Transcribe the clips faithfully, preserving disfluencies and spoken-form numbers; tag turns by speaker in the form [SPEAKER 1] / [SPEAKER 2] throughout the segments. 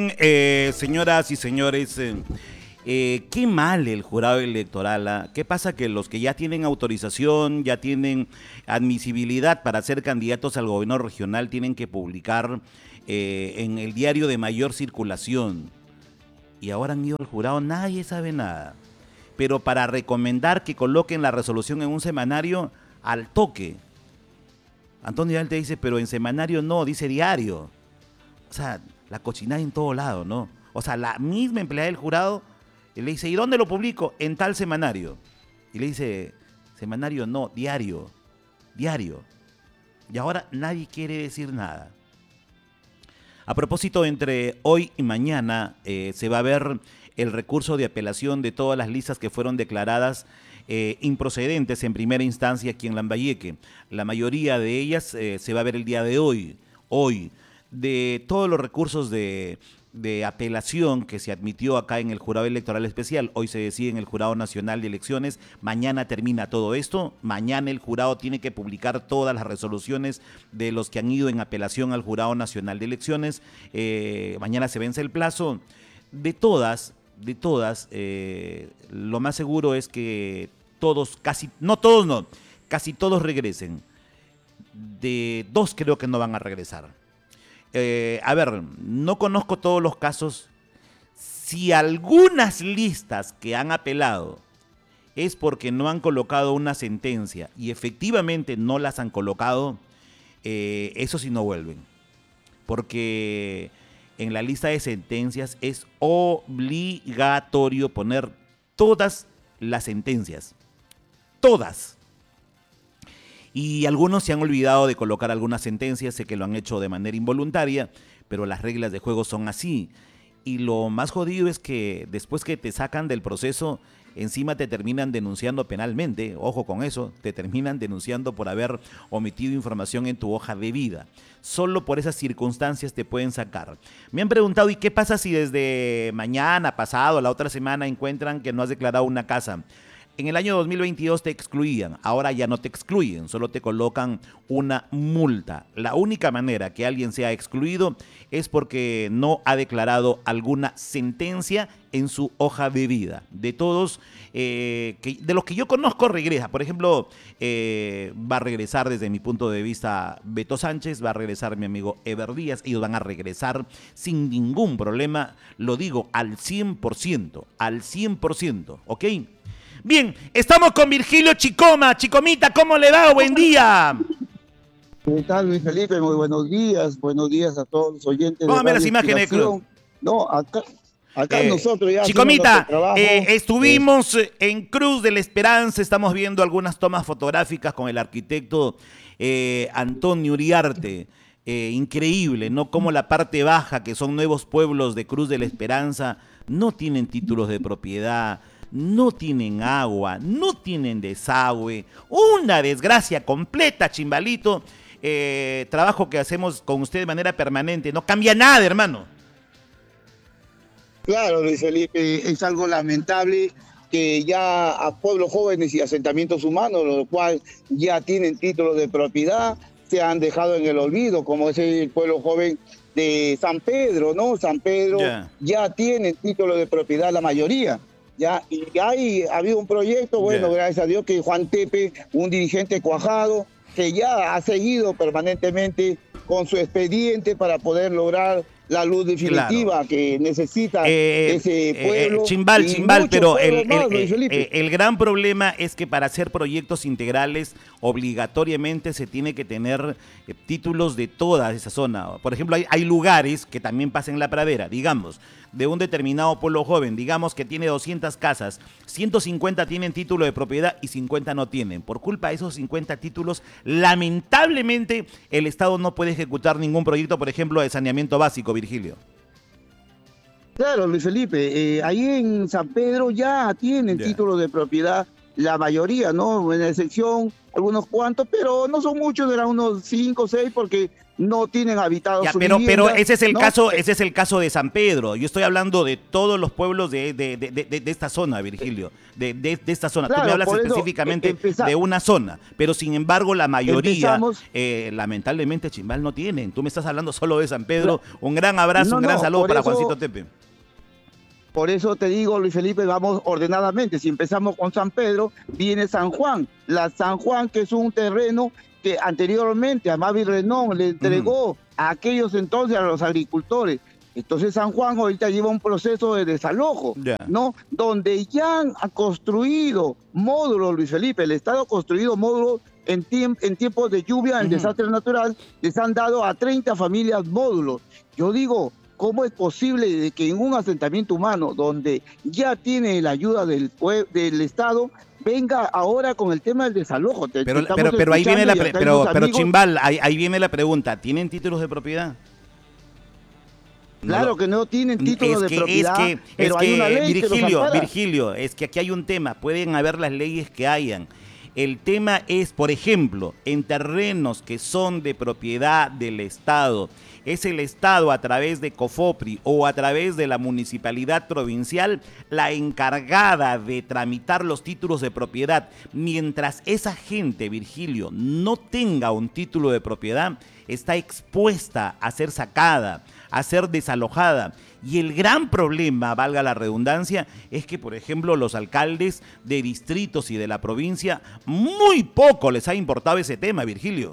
[SPEAKER 1] Bien, eh, señoras y señores, eh, eh, qué mal el jurado electoral. ¿Ah? ¿Qué pasa? Que los que ya tienen autorización, ya tienen admisibilidad para ser candidatos al gobierno regional tienen que publicar eh, en el diario de mayor circulación. Y ahora han ido al jurado, nadie sabe nada. Pero para recomendar que coloquen la resolución en un semanario, al toque. Antonio Vidal te dice, pero en semanario no, dice diario. O sea, la cochinada en todo lado, ¿no? O sea, la misma empleada del jurado le dice, ¿y dónde lo publico? En tal semanario. Y le dice, semanario no, diario, diario. Y ahora nadie quiere decir nada. A propósito, entre hoy y mañana eh, se va a ver el recurso de apelación de todas las listas que fueron declaradas eh, improcedentes en primera instancia aquí en Lambayeque. La mayoría de ellas eh, se va a ver el día de hoy, hoy. De todos los recursos de, de apelación que se admitió acá en el Jurado Electoral Especial, hoy se decide en el Jurado Nacional de Elecciones, mañana termina todo esto, mañana el jurado tiene que publicar todas las resoluciones de los que han ido en apelación al Jurado Nacional de Elecciones, eh, mañana se vence el plazo. De todas, de todas, eh, lo más seguro es que todos, casi, no todos no, casi todos regresen. De dos creo que no van a regresar. Eh, a ver, no conozco todos los casos. Si algunas listas que han apelado es porque no han colocado una sentencia y efectivamente no las han colocado, eh, eso sí no vuelven. Porque en la lista de sentencias es obligatorio poner todas las sentencias. Todas. Y algunos se han olvidado de colocar algunas sentencias, sé que lo han hecho de manera involuntaria, pero las reglas de juego son así. Y lo más jodido es que después que te sacan del proceso, encima te terminan denunciando penalmente, ojo con eso, te terminan denunciando por haber omitido información en tu hoja de vida. Solo por esas circunstancias te pueden sacar. Me han preguntado, ¿y qué pasa si desde mañana, pasado, la otra semana encuentran que no has declarado una casa? En el año dos mil veintidós te excluían, ahora ya no te excluyen, solo te colocan una multa. La única manera que alguien sea excluido es porque no ha declarado alguna sentencia en su hoja de vida. De todos, eh, que, de los que yo conozco, regresa. Por ejemplo, eh, va a regresar desde mi punto de vista Beto Sánchez, va a regresar mi amigo Ever Díaz, ellos van a regresar sin ningún problema, lo digo al cien por ciento, al cien por ciento, ¿ok? Bien, estamos con Virgilio Chicoma. Chicomita, ¿cómo le va? Buen día.
[SPEAKER 2] ¿Qué tal, Luis Felipe? Muy buenos días. Buenos días a todos los oyentes.
[SPEAKER 1] Póngame las imágenes, Cruz.
[SPEAKER 2] No, acá, acá eh, nosotros ya.
[SPEAKER 1] Chicomita, eh, estuvimos eh. en Cruz de la Esperanza, estamos viendo algunas tomas fotográficas con el arquitecto eh, Antonio Uriarte. Eh, increíble, ¿no? Como la parte baja, que son nuevos pueblos de Cruz de la Esperanza, no tienen títulos de propiedad, no tienen agua, no tienen desagüe, una desgracia completa, Chimbalito. Eh, trabajo que hacemos con usted de manera permanente, no cambia nada, hermano.
[SPEAKER 2] Claro, Luis Felipe, es algo lamentable que ya a pueblos jóvenes y asentamientos humanos, los cuales ya tienen títulos de propiedad, se han dejado en el olvido, como es el pueblo joven de San Pedro, ¿no? San Pedro yeah. ya tiene título de propiedad la mayoría. Ya, y hay ha habido un proyecto, bueno, yeah. gracias a Dios, que Juan Tepe, un dirigente cuajado, que ya ha seguido permanentemente con su expediente para poder lograr la luz definitiva claro. que necesita eh, ese pueblo.
[SPEAKER 1] Eh, chimbal, chimbal, pero el, más, el, el, el gran problema es que para hacer proyectos integrales obligatoriamente se tiene que tener eh, títulos de toda esa zona. Por ejemplo, hay, hay lugares que también pasan en la pradera, digamos, de un determinado pueblo joven, digamos que tiene doscientas casas, ciento cincuenta tienen título de propiedad y cincuenta no tienen. Por culpa de esos cincuenta títulos, lamentablemente el Estado no puede ejecutar ningún proyecto, por ejemplo, de saneamiento básico, Virgilio.
[SPEAKER 2] Claro, Luis Felipe, eh, ahí en San Pedro ya tienen yeah. título de propiedad la mayoría, ¿no? En excepción, algunos cuantos, pero no son muchos, eran unos cinco o seis, porque no tienen habitados
[SPEAKER 1] Ya,
[SPEAKER 2] su
[SPEAKER 1] pero,
[SPEAKER 2] vivienda,
[SPEAKER 1] pero ese es el
[SPEAKER 2] ¿no?
[SPEAKER 1] caso, ese es el caso de San Pedro. Yo estoy hablando de todos los pueblos de, de, de, de, de esta zona, Virgilio. De, de, de esta zona.
[SPEAKER 2] Claro,
[SPEAKER 1] Tú me hablas
[SPEAKER 2] por eso,
[SPEAKER 1] específicamente
[SPEAKER 2] empeza-
[SPEAKER 1] de una zona, pero sin embargo la mayoría,
[SPEAKER 2] Empezamos-
[SPEAKER 1] eh, lamentablemente, Chimbal no tienen. Tú me estás hablando solo de San Pedro. Un gran abrazo,
[SPEAKER 2] No,
[SPEAKER 1] un gran
[SPEAKER 2] no,
[SPEAKER 1] saludo
[SPEAKER 2] por
[SPEAKER 1] para
[SPEAKER 2] eso-
[SPEAKER 1] Juancito Tepe.
[SPEAKER 2] Por eso te digo, Luis Felipe, vamos ordenadamente. Si empezamos con San Pedro, viene San Juan. La San Juan, que es un terreno que anteriormente a Mavi Renón le entregó uh-huh. a aquellos entonces a los agricultores. Entonces San Juan ahorita lleva un proceso de desalojo, yeah. ¿no? Donde ya han construido módulos, Luis Felipe, el Estado ha construido módulos en, tiemp en tiempos de lluvia, en uh-huh. desastre natural, les han dado a treinta familias módulos. Yo digo, ¿cómo es posible de que en un asentamiento humano donde ya tiene la ayuda del, del Estado venga ahora con el tema del desalojo? Te,
[SPEAKER 1] pero,
[SPEAKER 2] te
[SPEAKER 1] pero, pero ahí viene la pre pero, pero
[SPEAKER 2] amigos...
[SPEAKER 1] Chimbal, ahí, ahí viene la pregunta, ¿tienen títulos de propiedad?
[SPEAKER 2] No claro lo... que no tienen títulos
[SPEAKER 1] es que,
[SPEAKER 2] de propiedad,
[SPEAKER 1] es que,
[SPEAKER 2] pero
[SPEAKER 1] es
[SPEAKER 2] hay
[SPEAKER 1] que,
[SPEAKER 2] una ley
[SPEAKER 1] Virgilio,
[SPEAKER 2] que los ampara.
[SPEAKER 1] Virgilio, es que aquí hay un tema, pueden haber las leyes que hayan. El tema es, por ejemplo, en terrenos que son de propiedad del Estado, es el Estado a través de COFOPRI o a través de la municipalidad provincial la encargada de tramitar los títulos de propiedad. Mientras esa gente, Virgilio, no tenga un título de propiedad, está expuesta a ser sacada, a ser desalojada. Y el gran problema, valga la redundancia, es que, por ejemplo, los alcaldes de distritos y de la provincia, muy poco les ha importado ese tema, Virgilio.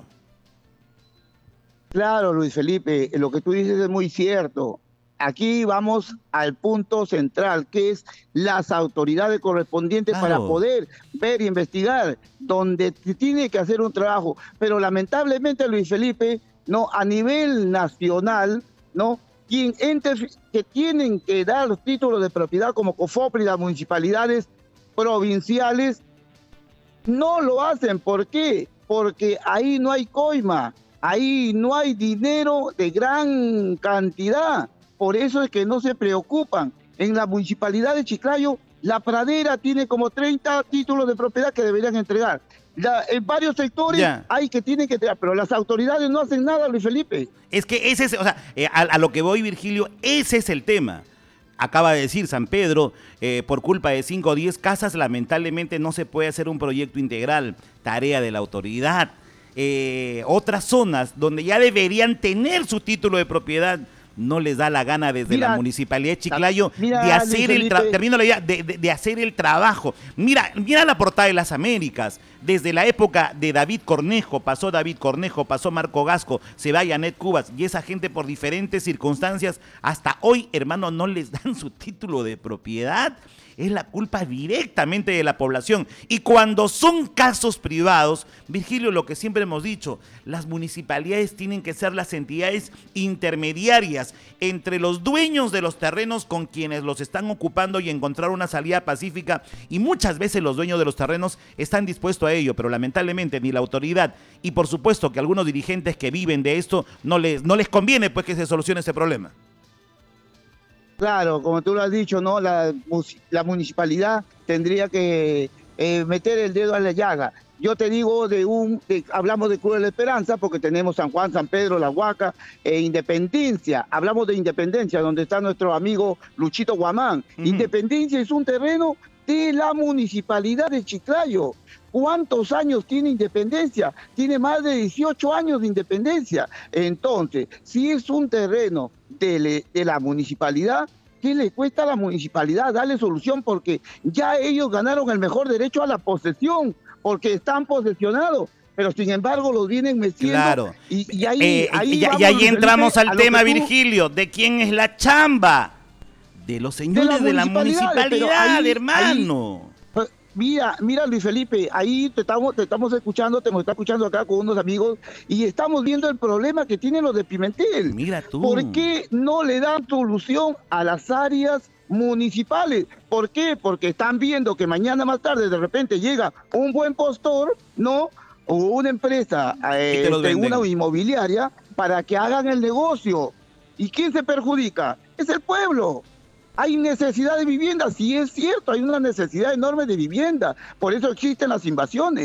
[SPEAKER 2] Claro, Luis Felipe, lo que tú dices es muy cierto. Aquí vamos al punto central, que es las autoridades correspondientes claro. para poder ver e investigar, donde tiene que hacer un trabajo. Pero lamentablemente, Luis Felipe, no, a nivel nacional, ¿no? Quien entes que tienen que dar los títulos de propiedad como COFOPRI, las municipalidades provinciales, no lo hacen. ¿Por qué? Porque ahí no hay coima, ahí no hay dinero de gran cantidad. Por eso es que no se preocupan. En la municipalidad de Chiclayo, La Pradera tiene como treinta títulos de propiedad que deberían entregar. La, en varios sectores yeah. hay que tienen que entregar, pero las autoridades no hacen nada, Luis Felipe.
[SPEAKER 1] Es que ese es, o sea, eh, a, a lo que voy, Virgilio, ese es el tema. Acaba de decir San Pedro, eh, por culpa de cinco o diez casas, lamentablemente no se puede hacer un proyecto integral, tarea de la autoridad. Eh, otras zonas donde ya deberían tener su título de propiedad, no les da la gana desde mira, la municipalidad de Chiclayo mira, de hacer el termino la idea, de, de, de hacer el trabajo. Mira, mira la portada de las Américas. Desde la época de David Cornejo, pasó David Cornejo, pasó Marco Gasco, se va Yanet Cubas, y esa gente por diferentes circunstancias, hasta hoy, hermano, no les dan su título de propiedad. Es la culpa directamente de la población. Y cuando son casos privados, Virgilio, lo que siempre hemos dicho, las municipalidades tienen que ser las entidades intermediarias entre los dueños de los terrenos con quienes los están ocupando y encontrar una salida pacífica. Y muchas veces los dueños de los terrenos están dispuestos a ello, pero lamentablemente ni la autoridad y por supuesto que algunos dirigentes que viven de esto no les, no les conviene pues que se solucione ese problema.
[SPEAKER 2] Claro, como tú lo has dicho, ¿no? La, la municipalidad tendría que eh, meter el dedo a la llaga. Yo te digo, de un, de, hablamos de Cruz de la Esperanza porque tenemos San Juan, San Pedro, La Huaca, e Independencia. Hablamos de Independencia, donde está nuestro amigo Luchito Guamán. Uh-huh. Independencia es un terreno de la municipalidad de Chiclayo. ¿Cuántos años tiene Independencia? Tiene más de dieciocho años de independencia. Entonces, si es un terreno de, le, de la municipalidad, ¿qué le cuesta a la municipalidad darle solución? Porque ya ellos ganaron el mejor derecho a la posesión, porque están posesionados. Pero sin embargo los vienen metiendo.
[SPEAKER 1] Claro.
[SPEAKER 2] Y, y ahí,
[SPEAKER 1] eh,
[SPEAKER 2] ahí,
[SPEAKER 1] y,
[SPEAKER 2] vamos,
[SPEAKER 1] y ahí entramos
[SPEAKER 2] Felipe,
[SPEAKER 1] al tema, tú...
[SPEAKER 2] Virgilio.
[SPEAKER 1] ¿De quién es la chamba? De los señores de la municipalidad, de la municipalidad ahí, hermano.
[SPEAKER 2] Ahí, Mira, mira Luis Felipe, ahí te estamos, te estamos escuchando, te está escuchando acá con unos amigos y estamos viendo el problema que tienen los de Pimentel.
[SPEAKER 1] Mira tú.
[SPEAKER 2] ¿Por qué no le dan solución a las áreas municipales? ¿Por qué? Porque están viendo que mañana más tarde de repente llega un buen postor, ¿no? O una empresa, eh, este, una inmobiliaria para que hagan el negocio. ¿Y quién se perjudica? Es el pueblo. Hay necesidad de vivienda, sí es cierto, hay una necesidad enorme de vivienda, por eso existen las invasiones.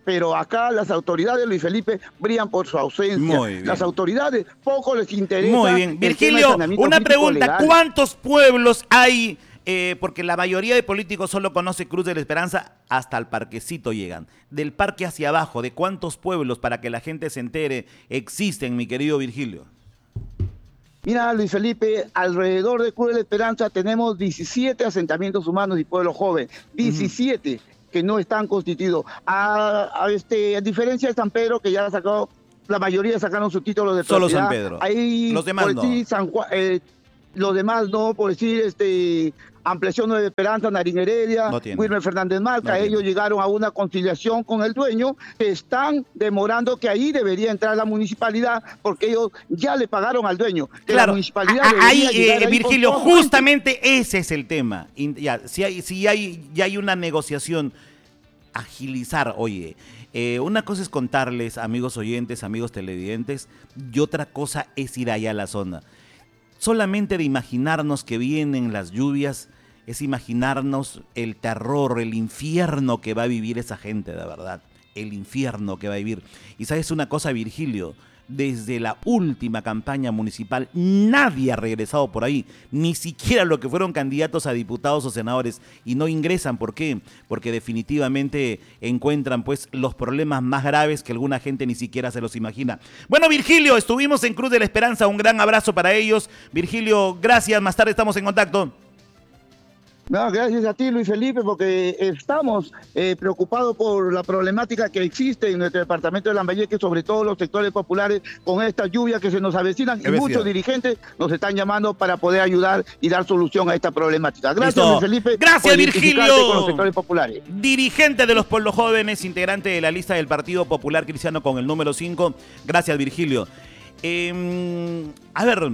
[SPEAKER 2] pero acá las autoridades, Luis Felipe, brillan por su ausencia.
[SPEAKER 1] Muy bien.
[SPEAKER 2] Las autoridades poco les interesa.
[SPEAKER 1] Muy bien.
[SPEAKER 2] el tema de
[SPEAKER 1] Virgilio,
[SPEAKER 2] saneamiento
[SPEAKER 1] una
[SPEAKER 2] físico
[SPEAKER 1] pregunta.
[SPEAKER 2] legal.
[SPEAKER 1] ¿Cuántos pueblos hay? Eh, porque la mayoría de políticos solo conoce Cruz de la Esperanza, hasta el parquecito llegan. Del parque hacia abajo, ¿de cuántos pueblos, para que la gente se entere, existen, mi querido Virgilio?
[SPEAKER 2] Mira, Luis Felipe, alrededor de Cruz de la Esperanza tenemos diecisiete asentamientos humanos y pueblos jóvenes. diecisiete uh-huh. que no están constituidos. A, a, este, a diferencia de San Pedro, que ya ha sacado, la mayoría sacaron su título de
[SPEAKER 1] Solo
[SPEAKER 2] propiedad.
[SPEAKER 1] San Pedro.
[SPEAKER 2] Ahí,
[SPEAKER 1] los demás
[SPEAKER 2] por
[SPEAKER 1] no.
[SPEAKER 2] decir, San Juan, eh, los demás no, por decir, este... Ampliación Nueva Esperanza, Narín Heredia,
[SPEAKER 1] no
[SPEAKER 2] Wilmer Fernández Malca, no ellos tiene. Llegaron a una conciliación con el dueño, están demorando que ahí debería entrar la municipalidad, porque ellos ya le pagaron al dueño. Que
[SPEAKER 1] claro,
[SPEAKER 2] la municipalidad
[SPEAKER 1] a, ahí, eh,
[SPEAKER 2] ahí,
[SPEAKER 1] Virgilio, justamente ese es el tema. Ya, si hay, si hay, ya hay una negociación, agilizar, oye, eh, una cosa es contarles, amigos oyentes, amigos televidentes, y otra cosa es ir allá a la zona. Solamente de imaginarnos que vienen las lluvias, es imaginarnos el terror, el infierno que va a vivir esa gente, de verdad. El infierno que va a vivir. Y sabes una cosa, Virgilio, desde la última campaña municipal, nadie ha regresado por ahí, ni siquiera los que fueron candidatos a diputados o senadores, y no ingresan. ¿Por qué? Porque definitivamente encuentran pues los problemas más graves que alguna gente ni siquiera se los imagina. Bueno, Virgilio, estuvimos en Cruz de la Esperanza, un gran abrazo para ellos. Virgilio, gracias, más tarde estamos en contacto.
[SPEAKER 2] No, gracias a ti, Luis Felipe, porque estamos eh, preocupados por la problemática que existe en nuestro departamento de Lambayeque, sobre todo los sectores populares, con estas lluvias que se nos avecinan, y muchos dirigentes nos están llamando para poder ayudar y dar solución a esta problemática. Gracias, Listo. Luis Felipe.
[SPEAKER 1] Gracias, Virgilio.
[SPEAKER 2] Con los sectores populares.
[SPEAKER 1] Dirigente de los pueblos jóvenes, integrante de la lista del Partido Popular Cristiano con el número cinco. Gracias, Virgilio. Eh, a ver,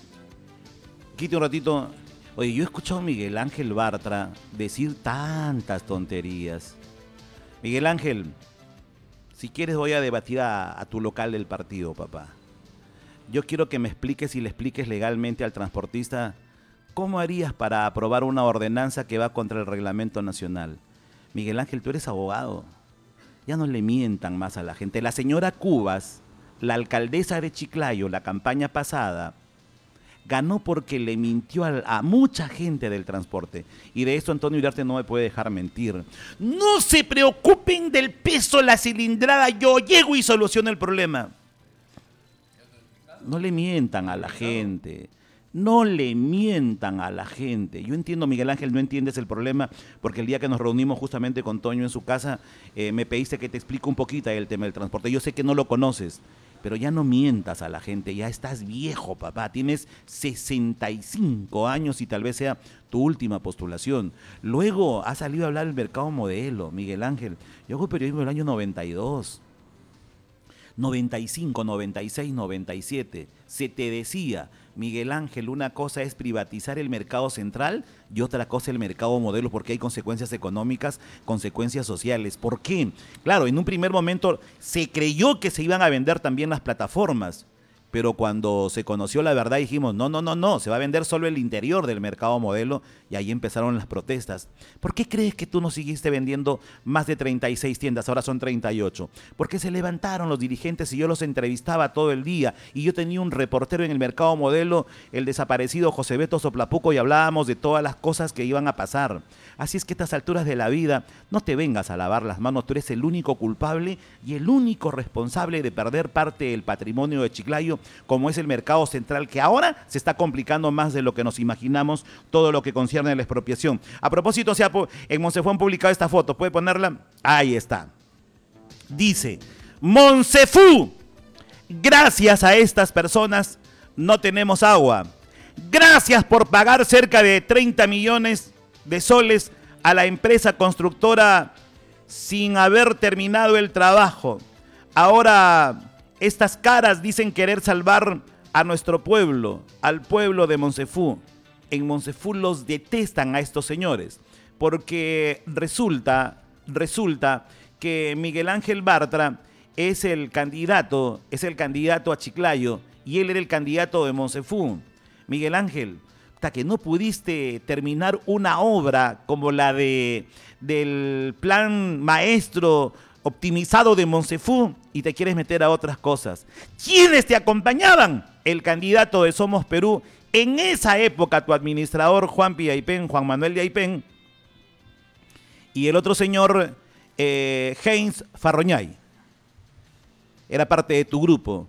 [SPEAKER 1] quite un ratito. Oye, yo he escuchado a Miguel Ángel Bartra decir tantas tonterías. Miguel Ángel, si quieres voy a debatir a, a tu local del partido, papá. Yo quiero que me expliques y le expliques legalmente al transportista cómo harías para aprobar una ordenanza que va contra el reglamento nacional. Miguel Ángel, tú eres abogado. Ya no le mientan más a la gente. La señora Cubas, la alcaldesa de Chiclayo, la campaña pasada, ganó porque le mintió a, a mucha gente del transporte. Y de eso Antonio Uriarte no me puede dejar mentir. No se preocupen del peso, la cilindrada, yo llego y soluciono el problema. No le mientan a la gente. No le mientan a la gente. Yo entiendo, Miguel Ángel, no entiendes el problema, porque el día que nos reunimos justamente con Toño en su casa, eh, me pediste que te explique un poquito el tema del transporte. Yo sé que no lo conoces, pero ya no mientas a la gente, ya estás viejo, papá, tienes sesenta y cinco años y tal vez sea tu última postulación. Luego ha salido a hablar del mercado modelo, Miguel Ángel. Yo hago periodismo del año noventa y dos, noventa y cinco, noventa y seis, noventa y siete. Se te decía, Miguel Ángel, una cosa es privatizar el mercado central y otra cosa el mercado modelo, porque hay consecuencias económicas, consecuencias sociales. ¿Por qué? Claro, en un primer momento se creyó que se iban a vender también las plataformas, pero cuando se conoció la verdad dijimos, no, no, no, no, se va a vender solo el interior del mercado modelo, y ahí empezaron las protestas. ¿Por qué crees que tú no seguiste vendiendo más de treinta y seis tiendas? Ahora son treinta y ocho. Porque se levantaron los dirigentes y yo los entrevistaba todo el día, y yo tenía un reportero en el mercado modelo, el desaparecido José Beto Soplapuco, y hablábamos de todas las cosas que iban a pasar. Así es que a estas alturas de la vida, no te vengas a lavar las manos, tú eres el único culpable y el único responsable de perder parte del patrimonio de Chiclayo, como es el mercado central, que ahora se está complicando más de lo que nos imaginamos, todo lo que concierne a la expropiación. A propósito, o sea, en Monsefú han publicado esta foto, ¿puede ponerla? Ahí está. Dice, Monsefú, gracias a estas personas no tenemos agua. Gracias por pagar cerca de treinta millones de soles a la empresa constructora sin haber terminado el trabajo. Ahora estas caras dicen querer salvar a nuestro pueblo, al pueblo de Monsefú. En Monsefú los detestan a estos señores, porque resulta, resulta que Miguel Ángel Bartra es el candidato, es el candidato a Chiclayo, y él era el candidato de Monsefú. Miguel Ángel, hasta que no pudiste terminar una obra como la de del plan maestro optimizado de Monsefú y te quieres meter a otras cosas. ¿Quiénes te acompañaban? El candidato de Somos Perú, en esa época tu administrador Juan Piaipén, Juan Manuel de Aipén, y el otro señor eh, Heinz Farroñay. Era parte de tu grupo.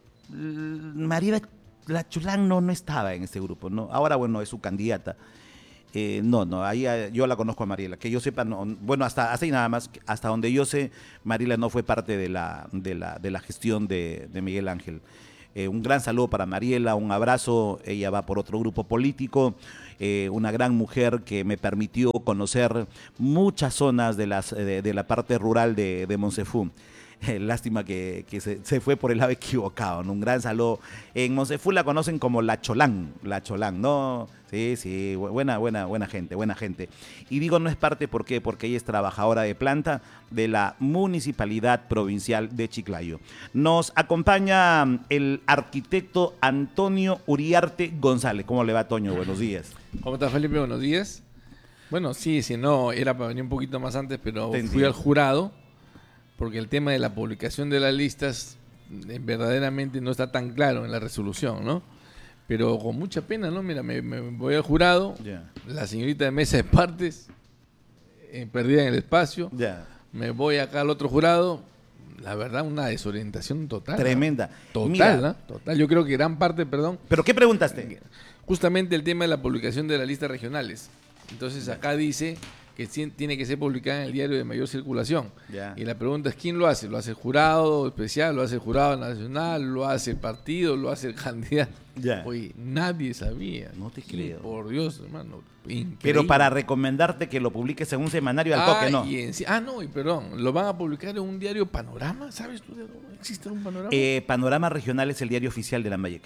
[SPEAKER 1] Mariela La Chulán no, no estaba en ese grupo, ¿no? Ahora, bueno, es su candidata. Eh, no, no, ahí yo la conozco a Mariela. Que yo sepa, no, bueno, hasta, hasta ahí nada más, hasta donde yo sé, Mariela no fue parte de la, de la, de la gestión de, de Miguel Ángel. Eh, un gran saludo para Mariela, un abrazo. Ella va por otro grupo político. Eh, una gran mujer que me permitió conocer muchas zonas de, las, de, de la parte rural de, de Monsefú. Eh, lástima que, que se, se fue por el lado equivocado, ¿no? Un gran saludo. En Monsefú la conocen como La Cholán, La Cholán, ¿no? Sí, sí, buena, buena, buena gente, buena gente. Y digo no es parte, ¿por qué? Porque ella es trabajadora de planta de la Municipalidad Provincial de Chiclayo. Nos acompaña el arquitecto Antonio Uriarte González. ¿Cómo le va, Toño? Buenos días.
[SPEAKER 3] ¿Cómo está, Felipe? Buenos días. Bueno, sí, si no, era para venir un poquito más antes, pero
[SPEAKER 1] Te
[SPEAKER 3] fui
[SPEAKER 1] entiendo.
[SPEAKER 3] al jurado, porque el tema de la publicación de las listas eh, verdaderamente no está tan claro en la resolución, ¿no? Pero con mucha pena, ¿no? Mira, me, me voy al jurado,
[SPEAKER 1] Ya.
[SPEAKER 3] la señorita de mesa de partes, eh, perdida en el espacio,
[SPEAKER 1] Ya.
[SPEAKER 3] me voy acá al otro jurado, la verdad, una desorientación total. ¿no?
[SPEAKER 1] Tremenda.
[SPEAKER 3] Total,
[SPEAKER 1] Mira,
[SPEAKER 3] ¿no? Total. Yo creo que gran parte, perdón,
[SPEAKER 1] ¿pero qué preguntaste?
[SPEAKER 3] justamente el tema de la publicación de las listas regionales. Entonces acá dice que tiene que ser publicada en el diario de mayor circulación.
[SPEAKER 1] Ya.
[SPEAKER 3] Y la pregunta es, ¿quién lo hace? ¿Lo hace el jurado especial? ¿Lo hace el jurado nacional? ¿Lo hace el partido? ¿Lo hace el candidato?
[SPEAKER 1] Ya.
[SPEAKER 3] Oye, nadie sabía.
[SPEAKER 1] No te
[SPEAKER 3] Sí,
[SPEAKER 1] creo.
[SPEAKER 3] por Dios, hermano. Increíble.
[SPEAKER 1] Pero para recomendarte que lo publiques en un semanario al
[SPEAKER 3] ah,
[SPEAKER 1] toque, ¿no?
[SPEAKER 3] y en sí- ah, no, y perdón. ¿Lo van a publicar en un diario Panorama? ¿Sabes tú de dónde existe un Panorama?
[SPEAKER 1] Eh, Panorama Regional es el diario oficial de Lambayeque.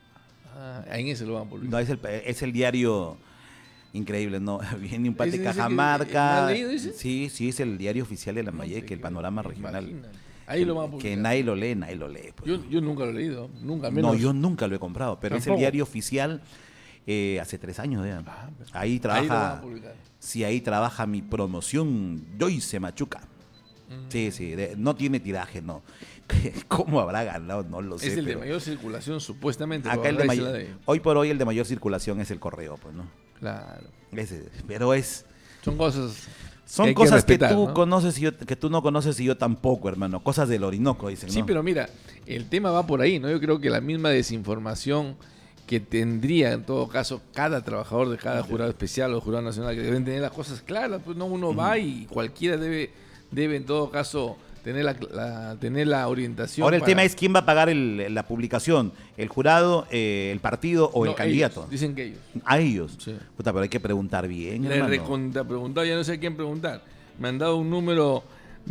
[SPEAKER 3] ah, en ese lo van a publicar.
[SPEAKER 1] No, es el, es el diario increíble, ¿no? Viene un pate
[SPEAKER 3] ¿Ese dice que-
[SPEAKER 1] Cajamarca.
[SPEAKER 3] ¿mal leído ese?
[SPEAKER 1] Sí, sí, es el diario oficial de Lambayeque,
[SPEAKER 3] No te
[SPEAKER 1] el
[SPEAKER 3] creo,
[SPEAKER 1] Panorama Regional.
[SPEAKER 3] imagínate. Ahí lo van a publicar.
[SPEAKER 1] Que nadie lo lee, nadie lo lee. pues.
[SPEAKER 3] Yo, yo nunca lo he leído, nunca. al menos.
[SPEAKER 1] No, yo nunca lo he comprado, pero es el
[SPEAKER 3] Tampoco.
[SPEAKER 1] diario oficial eh, hace tres años ya.
[SPEAKER 3] Ah, pero-
[SPEAKER 1] Ahí
[SPEAKER 3] Ahí lo van a
[SPEAKER 1] trabaja,
[SPEAKER 3] publicar.
[SPEAKER 1] sí, ahí trabaja mi promoción Joyce Machuca.
[SPEAKER 3] Mm.
[SPEAKER 1] Sí, sí, de- no tiene tiraje, no. ¿Cómo habrá ganado? No lo sé.
[SPEAKER 3] Es el
[SPEAKER 1] pero
[SPEAKER 3] de mayor circulación, supuestamente.
[SPEAKER 1] acá
[SPEAKER 3] lo
[SPEAKER 1] el de
[SPEAKER 3] agarráis
[SPEAKER 1] mayor,
[SPEAKER 3] la de-
[SPEAKER 1] hoy por hoy el de mayor circulación es el correo, pues, ¿no?
[SPEAKER 3] Claro.
[SPEAKER 1] Ese, pero es,
[SPEAKER 3] Son cosas.
[SPEAKER 1] son
[SPEAKER 3] hay que
[SPEAKER 1] cosas que,
[SPEAKER 3] respetar,
[SPEAKER 1] tú
[SPEAKER 3] ¿no?
[SPEAKER 1] conoces y yo, que tú no conoces y yo tampoco, hermano. Cosas del Orinoco, dicen, ¿no?
[SPEAKER 3] Sí, pero mira, el tema va por ahí, ¿no? Yo creo que la misma desinformación que tendría en todo caso cada trabajador de cada jurado especial o jurado nacional, que deben tener las cosas claras, pues no uno va y cualquiera debe, debe en todo caso tener la, la- tener la orientación.
[SPEAKER 1] Ahora el
[SPEAKER 3] para-
[SPEAKER 1] tema es quién va a pagar el- la publicación, el jurado, eh, el partido o
[SPEAKER 3] No,
[SPEAKER 1] el candidato.
[SPEAKER 3] ellos, dicen que ellos.
[SPEAKER 1] A ellos.
[SPEAKER 3] Sí.
[SPEAKER 1] Puta, pero hay que preguntar bien,
[SPEAKER 3] Le he
[SPEAKER 1] hermano.
[SPEAKER 3] recontra preguntado, ya no sé a quién preguntar. Me han dado un número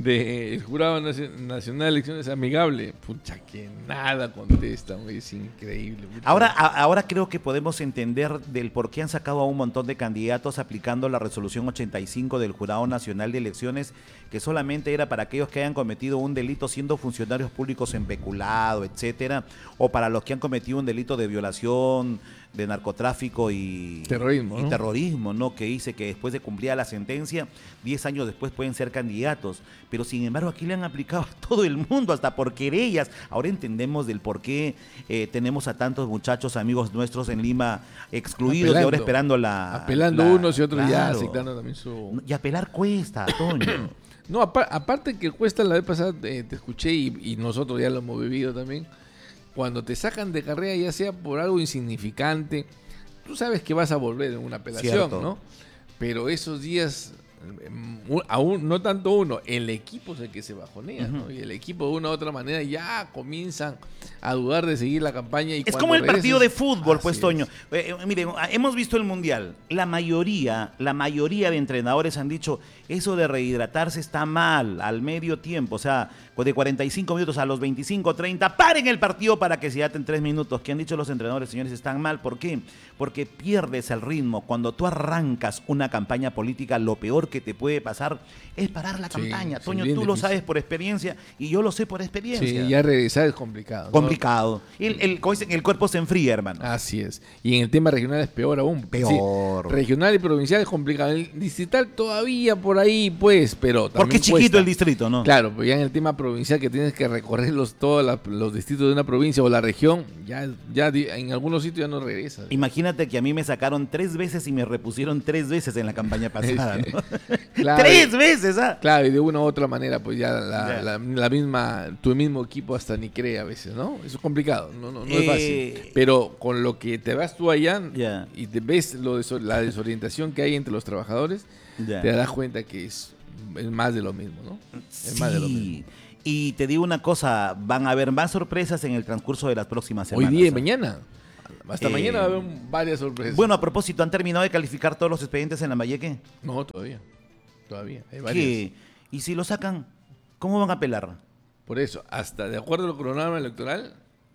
[SPEAKER 3] del Jurado Naci- Nacional de Elecciones Amigable. Pucha, que nada contestan, güey, es increíble. Pucha.
[SPEAKER 1] Ahora, a- ahora creo que podemos entender del por qué han sacado a un montón de candidatos aplicando la resolución ochenta y cinco del Jurado Nacional de Elecciones, que solamente era para aquellos que hayan cometido un delito siendo funcionarios públicos en peculado, etcétera, o para los que han cometido un delito de violación, de narcotráfico y
[SPEAKER 3] Terrorismo,
[SPEAKER 1] y
[SPEAKER 3] ¿no?
[SPEAKER 1] terrorismo, ¿no? Que dice que después de cumplir la sentencia, diez años después pueden ser candidatos. Pero sin embargo aquí le han aplicado a todo el mundo, hasta por querellas. Ahora entendemos del por qué eh, tenemos a tantos muchachos, amigos nuestros en Lima, excluidos y ahora
[SPEAKER 3] Apelando.
[SPEAKER 1] esperando la...
[SPEAKER 3] Apelando
[SPEAKER 1] la-
[SPEAKER 3] unos y otros ya
[SPEAKER 1] claro.
[SPEAKER 3] aceptando también su...
[SPEAKER 1] Y apelar cuesta, Toño.
[SPEAKER 3] No, apa- aparte que cuesta, la vez pasada eh, te escuché y, y nosotros ya lo hemos vivido también, cuando te sacan de carrera ya sea por algo insignificante, tú sabes que vas a volver en una apelación,
[SPEAKER 1] Cierto.
[SPEAKER 3] ¿no? Pero esos días, eh, un- aún no tanto uno, el equipo es el que se bajonea, ¿no? Y el equipo de una u otra manera ya comienzan a dudar de seguir la campaña. Y
[SPEAKER 1] Es
[SPEAKER 3] cuando
[SPEAKER 1] como el partido de
[SPEAKER 3] regreses-
[SPEAKER 1] fútbol, pues,
[SPEAKER 3] Así
[SPEAKER 1] Toño.
[SPEAKER 3] es.
[SPEAKER 1] Eh, eh, miren, ah, hemos visto el Mundial. La mayoría, la mayoría de entrenadores han dicho, eso de rehidratarse está mal al medio tiempo. O sea, de cuarenta y cinco minutos a los veinticinco, treinta, paren el partido para que se hidraten tres minutos. ¿Qué han dicho los entrenadores, señores? Están mal. ¿Por qué? Porque pierdes el ritmo. Cuando tú arrancas una campaña política, lo peor que te puede pasar es parar la
[SPEAKER 3] Sí,
[SPEAKER 1] campaña.
[SPEAKER 3] sí,
[SPEAKER 1] Toño,
[SPEAKER 3] bien
[SPEAKER 1] tú lo
[SPEAKER 3] difícil.
[SPEAKER 1] sabes por experiencia y yo lo sé por experiencia.
[SPEAKER 3] Sí, ya regresar es complicado, ¿no?
[SPEAKER 1] Complicado. El, el, como dicen, el cuerpo se enfría, hermano.
[SPEAKER 3] Así es. Y en el tema regional es peor aún.
[SPEAKER 1] Peor.
[SPEAKER 3] Sí, regional y provincial es complicado. El distrital todavía por ahí, pues, pero también
[SPEAKER 1] Porque es chiquito
[SPEAKER 3] cuesta.
[SPEAKER 1] el distrito, ¿no?
[SPEAKER 3] Claro, pero ya en el tema provincial que tienes que recorrer los, todos la- los distritos de una provincia o la región, ya, ya di- en algunos sitios ya no regresas.
[SPEAKER 1] Imagínate que a mí me sacaron tres veces y me repusieron tres veces en la campaña pasada, ¿no?
[SPEAKER 3] Claro.
[SPEAKER 1] ¡Tres veces! ¿ah?
[SPEAKER 3] Claro, y de una u otra manera, pues ya la,
[SPEAKER 1] Ya.
[SPEAKER 3] la- la misma, tu mismo equipo hasta ni cree a veces, ¿no? Eso es complicado, no, no, no es
[SPEAKER 1] Eh,
[SPEAKER 3] fácil. Pero con lo que te vas tú allá
[SPEAKER 1] Ya.
[SPEAKER 3] y te ves lo deso- la desorientación que hay entre los trabajadores,
[SPEAKER 1] Ya.
[SPEAKER 3] te das cuenta que es, es más de lo mismo, ¿no? Es más de lo mismo.
[SPEAKER 1] Sí. Y te digo una cosa, van a haber más sorpresas en el transcurso de las próximas
[SPEAKER 3] Hoy
[SPEAKER 1] semanas.
[SPEAKER 3] día y
[SPEAKER 1] ¿ah?
[SPEAKER 3] mañana. Hasta
[SPEAKER 1] Eh,
[SPEAKER 3] mañana va a haber varias sorpresas.
[SPEAKER 1] Bueno, a propósito, ¿han terminado de calificar todos los expedientes en la Lambayeque?
[SPEAKER 3] No, todavía. Todavía. Hay varias.
[SPEAKER 1] ¿Qué? ¿Y si lo sacan, cómo van a apelar?
[SPEAKER 3] Por eso, hasta de acuerdo al cronograma electoral,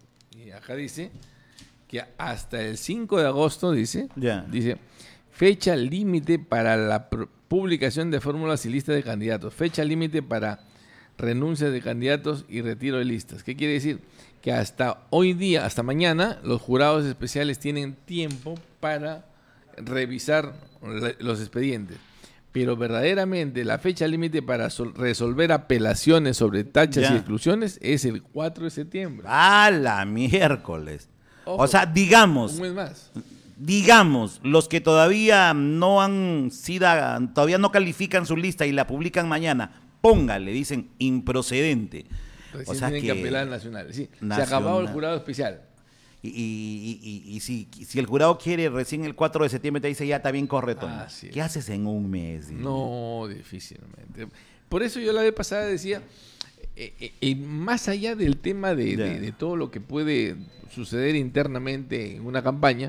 [SPEAKER 3] y acá dice que hasta el cinco de agosto, dice,
[SPEAKER 1] Ya.
[SPEAKER 3] dice, fecha límite para la pr- publicación de fórmulas y listas de candidatos, fecha límite para renuncia de candidatos y retiro de listas. ¿Qué quiere decir? Que hasta hoy día, hasta mañana, los jurados especiales tienen tiempo para revisar re- los expedientes. Pero verdaderamente la fecha límite para sol- resolver apelaciones sobre tachas
[SPEAKER 1] Ya.
[SPEAKER 3] y exclusiones es el cuatro de septiembre.
[SPEAKER 1] ¡A la miércoles!
[SPEAKER 3] Ojo,
[SPEAKER 1] O sea, digamos,
[SPEAKER 3] un mes más.
[SPEAKER 1] digamos, los que todavía no han sido, todavía no califican su lista y la publican mañana, póngale, dicen improcedente.
[SPEAKER 3] Recién
[SPEAKER 1] O sea
[SPEAKER 3] tienen
[SPEAKER 1] que,
[SPEAKER 3] que, apelar nacionales. Sí, se
[SPEAKER 1] nacional.
[SPEAKER 3] acabó el jurado especial.
[SPEAKER 1] Y, y- y- y- y si, si el jurado quiere recién el cuatro de septiembre te dice ya está bien correcto.
[SPEAKER 3] Así es.
[SPEAKER 1] ¿Qué haces en un mes?
[SPEAKER 3] No, difícilmente. Por eso yo la vez pasada decía, eh, eh, eh, más allá del tema de, de-
[SPEAKER 1] Ya.
[SPEAKER 3] de todo lo que puede suceder internamente en una campaña,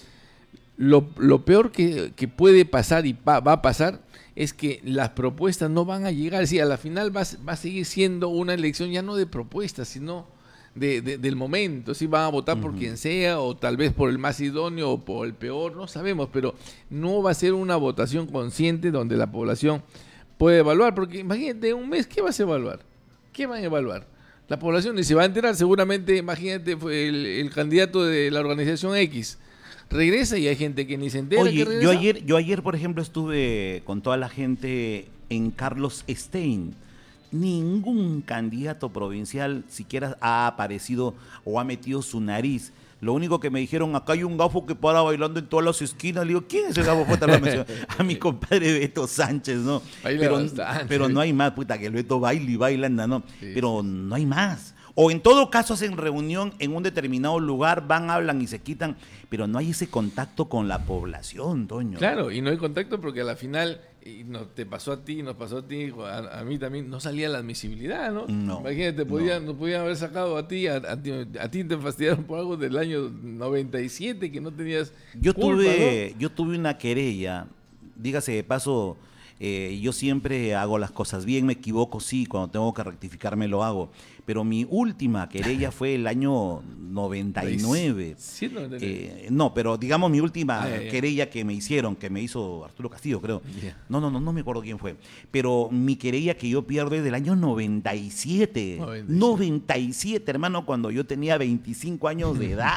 [SPEAKER 3] lo, lo peor que, que puede pasar y va, va a pasar es que las propuestas no van a llegar. Sí, a la final va, a- va a seguir siendo una elección ya no de propuestas, sino de, de- del momento. Si van a votar por quien sea, o tal vez por el más idóneo o por el peor, no sabemos, pero no va a ser una votación consciente donde la población puede evaluar. Porque imagínate, en un mes, ¿qué vas a evaluar? ¿Qué van a evaluar? La población ni se va a enterar. Seguramente, imagínate, fue el, el candidato de la organización X. Regresa y hay gente que ni se entera. que
[SPEAKER 1] Oye,
[SPEAKER 3] regresa.
[SPEAKER 1] yo ayer, yo ayer, por ejemplo, estuve con toda la gente en Carlos Stein. Ningún candidato provincial siquiera ha aparecido o ha metido su nariz. Lo único que me dijeron, acá hay un gafo que para bailando en todas las esquinas. Le digo, ¿quién es el gafo? Puta, lo mencionó. A mi compadre Beto Sánchez, ¿no?
[SPEAKER 3] Baila
[SPEAKER 1] Pero,
[SPEAKER 3] bastante.
[SPEAKER 1] pero no hay más, puta, que el Beto baila y baila, anda, ¿no?
[SPEAKER 3] Sí,
[SPEAKER 1] Pero no hay más. O en todo caso hacen reunión en un determinado lugar, van, hablan y se quitan, pero no hay ese contacto con la población, Toño.
[SPEAKER 3] Claro, y no hay contacto porque a la final, y no, te pasó a ti, nos pasó a ti, a, a mí también, no salía la admisibilidad, ¿no?
[SPEAKER 1] No,
[SPEAKER 3] Imagínate, podían, nos podían haber sacado a ti, a, a ti, a ti te fastidiaron por algo del año noventa y siete que no tenías
[SPEAKER 1] Yo
[SPEAKER 3] culpa,
[SPEAKER 1] tuve, yo tuve una querella, dígase de paso, eh, yo siempre hago las cosas bien, me equivoco, sí, cuando tengo que rectificarme lo hago, pero mi última querella fue el año noventa y nueve.
[SPEAKER 3] Sí, noventa y nueve.
[SPEAKER 1] Eh, no, pero digamos mi última
[SPEAKER 3] Ah, ya, ya.
[SPEAKER 1] querella que me hicieron, que me hizo Arturo Castillo, creo.
[SPEAKER 3] Ya.
[SPEAKER 1] No, no, no, no me acuerdo quién fue. Pero mi querella que yo pierdo es del año noventa y siete.
[SPEAKER 3] noventa y siete.
[SPEAKER 1] noventa y siete, hermano, cuando yo tenía veinticinco años de edad.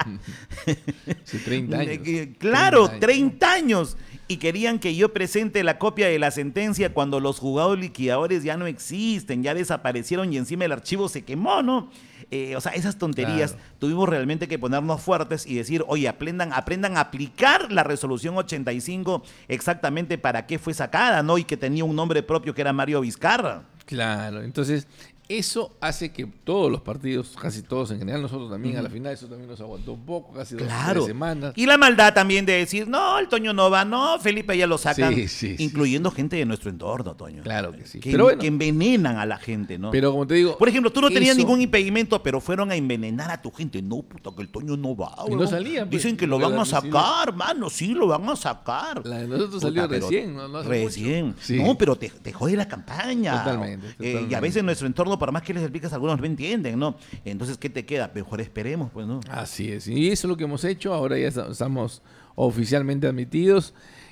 [SPEAKER 3] Sí, treinta años.
[SPEAKER 1] Eh, que- Claro,
[SPEAKER 3] treinta años.
[SPEAKER 1] treinta años. Y querían que yo presente la copia de la sentencia cuando los juzgados liquidadores ya no existen, ya desaparecieron y encima el archivo se quemó, ¿no? Eh, o sea, esas tonterías,
[SPEAKER 3] Claro.
[SPEAKER 1] tuvimos realmente que ponernos fuertes y decir, oye, aprendan, aprendan a aplicar la resolución ochenta y cinco exactamente para qué fue sacada, ¿no? Y que tenía un nombre propio que era Mario Vizcarra.
[SPEAKER 3] Claro, entonces eso hace que todos los partidos, casi todos en general, nosotros también a la final, eso también nos aguantó un poco, casi dos
[SPEAKER 1] Claro.
[SPEAKER 3] tres semanas.
[SPEAKER 1] Y la maldad también de decir, no, el Toño no va, no, Felipe ya lo sacan,
[SPEAKER 3] Sí, sí, sí,
[SPEAKER 1] incluyendo gente de nuestro entorno, Toño.
[SPEAKER 3] Claro que sí.
[SPEAKER 1] Que,
[SPEAKER 3] Pero bueno.
[SPEAKER 1] que envenenan a la gente, ¿no?
[SPEAKER 3] Pero como te digo,
[SPEAKER 1] Por ejemplo, tú no tenías
[SPEAKER 3] eso-
[SPEAKER 1] ningún impedimento, pero fueron a envenenar a tu gente. No, puta, que el Toño no va.
[SPEAKER 3] Y no
[SPEAKER 1] huevón.
[SPEAKER 3] salía, pues,
[SPEAKER 1] Dicen que lo
[SPEAKER 3] porque
[SPEAKER 1] van
[SPEAKER 3] la
[SPEAKER 1] a
[SPEAKER 3] admisible-
[SPEAKER 1] sacar, mano, sí, lo van a sacar.
[SPEAKER 3] La de nosotros
[SPEAKER 1] Puta,
[SPEAKER 3] salió
[SPEAKER 1] pero
[SPEAKER 3] recién, no, no hace
[SPEAKER 1] Recién.
[SPEAKER 3] mucho. Sí.
[SPEAKER 1] No, pero te, te jode la campaña.
[SPEAKER 3] Totalmente,
[SPEAKER 1] Eh,
[SPEAKER 3] totalmente.
[SPEAKER 1] y a veces nuestro entorno, por más que les explicas, algunos no entienden, ¿no? Entonces, ¿qué te queda? Mejor esperemos, pues, ¿no?
[SPEAKER 3] Así es, y eso es lo que hemos hecho, ahora ya esta- estamos oficialmente admitidos.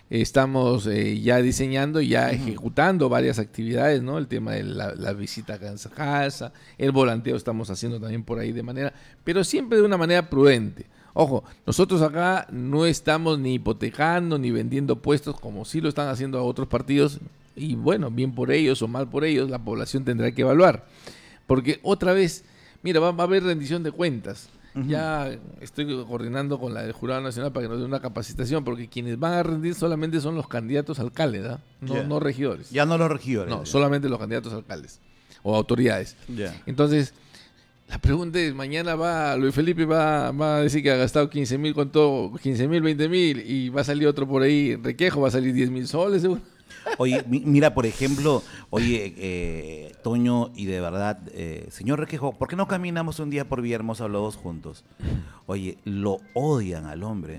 [SPEAKER 3] Estamos eh, ya diseñando y ya uh-huh. ejecutando varias actividades, ¿no? El tema de la, la visita a casa a casa, el volanteo estamos haciendo también por ahí de manera, pero siempre de una manera prudente. Ojo, nosotros acá no estamos ni hipotecando ni vendiendo puestos como sí lo están haciendo a otros partidos y bueno, bien por ellos o mal por ellos, la población tendrá que evaluar. Porque otra vez, mira, va, va a haber rendición de cuentas. Uh-huh. Ya estoy coordinando con la del Jurado Nacional para que nos dé una capacitación, porque quienes van a rendir solamente son los candidatos alcaldes, ¿eh? no, yeah. no regidores.
[SPEAKER 1] Ya no los regidores.
[SPEAKER 3] No, yeah. solamente los candidatos alcaldes o autoridades.
[SPEAKER 1] Yeah.
[SPEAKER 3] Entonces, la pregunta es, mañana va Luis Felipe va, va a decir que ha gastado quince mil con todo, quince mil, veinte mil, y va a salir otro por ahí, Requejo, va a salir diez mil soles, seguro.
[SPEAKER 1] Oye, mira, por ejemplo, oye, eh, Toño, y de verdad, eh, señor Requejo, ¿por qué no caminamos un día por Villahermosa los dos juntos? Oye, lo odian al hombre.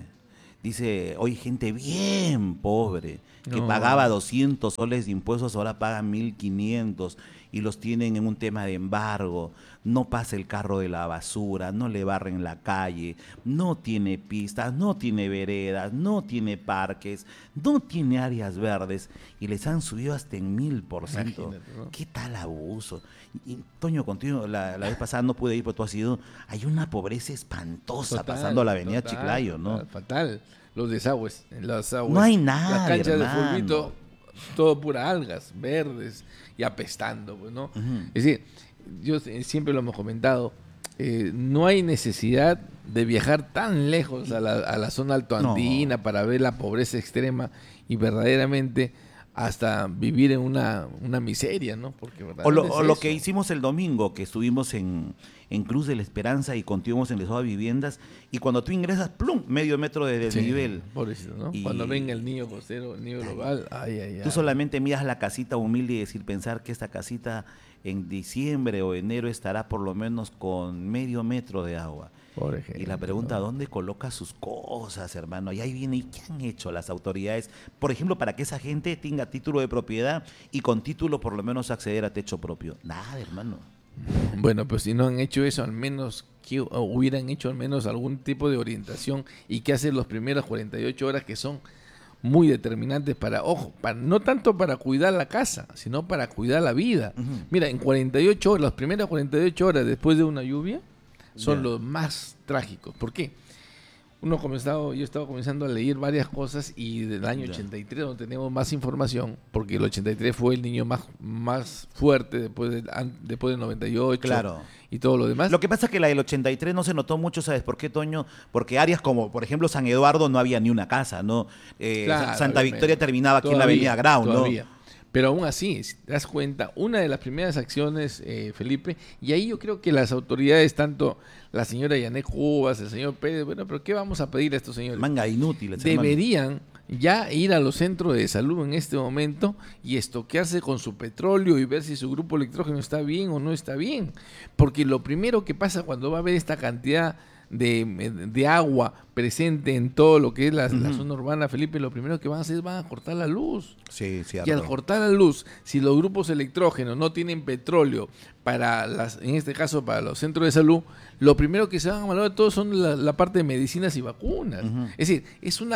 [SPEAKER 1] Dice, oye, gente bien pobre, que no. pagaba doscientos soles de impuestos, ahora paga mil quinientos y los tienen en un tema de embargo. No pasa el carro de la basura, no le barren la calle, no tiene pistas, no tiene veredas, no tiene parques, no tiene áreas verdes y les han subido hasta en mil por ciento. ¿No? ¿Qué tal abuso? Y, Toño, contigo la, la vez pasada no pude ir, pero tú has ido. Hay una pobreza espantosa total, pasando a la avenida total, Chiclayo, ¿no?
[SPEAKER 3] Fatal, fatal. Los desagües, los desagües.
[SPEAKER 1] No hay nada,
[SPEAKER 3] la cancha
[SPEAKER 1] hermano.
[SPEAKER 3] de fulbito, todo pura algas, verdes y apestando, pues, ¿no?
[SPEAKER 1] Uh-huh.
[SPEAKER 3] Es decir, yo siempre lo hemos comentado, eh, no hay necesidad de viajar tan lejos a la, a la zona altoandina no. para ver la pobreza extrema y verdaderamente hasta vivir en una, una miseria, ¿no? Porque
[SPEAKER 1] o lo, o lo que hicimos el domingo, que estuvimos en, en Cruz de la Esperanza y continuamos en las viviendas, y cuando tú ingresas, ¡plum!, medio metro de desnivel.
[SPEAKER 3] Sí, pobrecito, ¿no? Y cuando venga el niño costero, el niño global, ay, ay, ay.
[SPEAKER 1] Tú solamente miras la casita humilde y decir, pensar que esta casita en diciembre o enero estará por lo menos con medio metro de agua.
[SPEAKER 3] Por ejemplo,
[SPEAKER 1] y la pregunta, ¿dónde coloca sus cosas, hermano? Y ahí viene, ¿y qué han hecho las autoridades? Por ejemplo, para que esa gente tenga título de propiedad y con título por lo menos acceder a techo propio. Nada, hermano.
[SPEAKER 3] Bueno, pues si no han hecho eso, al menos que hubieran hecho al menos algún tipo de orientación y qué hacer las primeras cuarenta y ocho horas que son muy determinantes para, ojo, para, no tanto para cuidar la casa, sino para cuidar la vida. Uh-huh. Mira, en cuarenta y ocho horas, las primeras cuarenta y ocho horas después de una lluvia, son yeah. los más trágicos. ¿Por qué? Uno comenzado, yo estaba comenzando a leer varias cosas y del año yeah. ochenta y tres donde tenemos más información, porque el ochenta y tres fue el niño más, más fuerte después del después del noventa y ocho
[SPEAKER 1] claro.
[SPEAKER 3] y todo lo demás.
[SPEAKER 1] Lo que pasa es que la del ochenta y tres no se notó mucho, ¿sabes por qué, Toño? Porque áreas como, por ejemplo, San Eduardo no había ni una casa, ¿no? Eh,
[SPEAKER 3] claro,
[SPEAKER 1] Santa Victoria terminaba aquí todavía, en la avenida Grau,
[SPEAKER 3] todavía.
[SPEAKER 1] ¿no?
[SPEAKER 3] Pero aún así, si te das cuenta, una de las primeras acciones, eh, Felipe, y ahí yo creo que las autoridades, tanto la señora Yanet Cubas, el señor Pérez, bueno, pero ¿qué vamos a pedir a estos señores?
[SPEAKER 1] Manga inútiles,
[SPEAKER 3] deberían hermano. ya ir a los centros de salud en este momento y estoquearse con su petróleo y ver si su grupo electrógeno está bien o no está bien. Porque lo primero que pasa cuando va a haber esta cantidad de, de agua presente en todo lo que es la, uh-huh. la zona urbana, Felipe, lo primero que van a hacer es van a cortar la luz.
[SPEAKER 1] Sí, cierto.
[SPEAKER 3] Y al cortar la luz, si los grupos electrógenos no tienen petróleo para las, en este caso para los centros de salud, lo primero que se van a valorar todos son la, la parte de medicinas y vacunas. Uh-huh. Es decir, es una